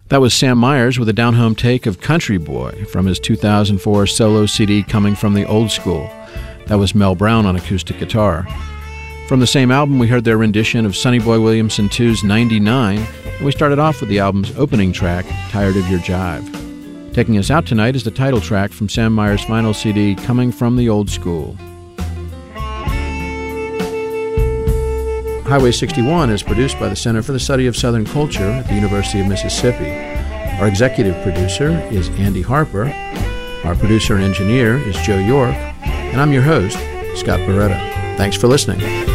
That was Sam Myers with a down-home take of Country Boy from his 2004 solo CD Coming from the Old School. That was Mel Brown on acoustic guitar. From the same album, we heard their rendition of Sonny Boy Williamson 2's 99, and we started off with the album's opening track, Tired of Your Jive. Taking us out tonight is the title track from Sam Myers' final CD, Coming from the Old School. Highway 61 is produced by the Center for the Study of Southern Culture at the University of Mississippi. Our executive producer is Andy Harper. Our producer and engineer is Joe York. And I'm your host, Scott Barretta. Thanks for listening.